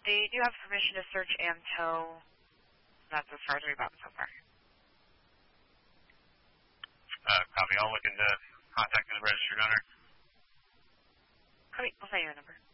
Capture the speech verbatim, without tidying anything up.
They do have permission to search and tow. That's as far as we've gotten so far. Uh, copy. I'll look into contacting the registered owner. Copy. I'll say your number.